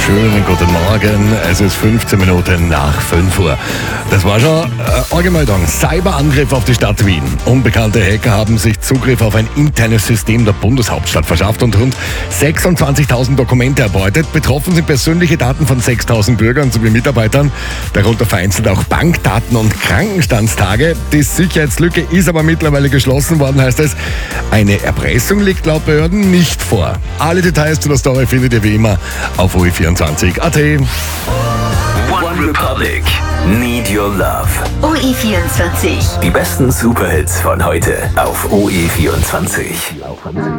Schönen guten Morgen. Es ist 15 Minuten nach 5 Uhr. Das war schon Allgemeldung. Cyberangriff auf die Stadt Wien. Unbekannte Hacker haben sich Zugriff auf ein internes System der Bundeshauptstadt verschafft und rund 26.000 Dokumente erbeutet. Betroffen sind persönliche Daten von 6.000 Bürgern sowie Mitarbeitern, darunter vereinzelt auch Bankdaten und Krankenstandstage. Die Sicherheitslücke ist aber mittlerweile geschlossen worden, heißt es. Eine Erpressung liegt laut Behörden nicht vor. Alle Details zu der Story findet ihr wie immer auf OE24.at. One Republic, Need Your Love. OE24. Die besten Superhits von heute auf OE24.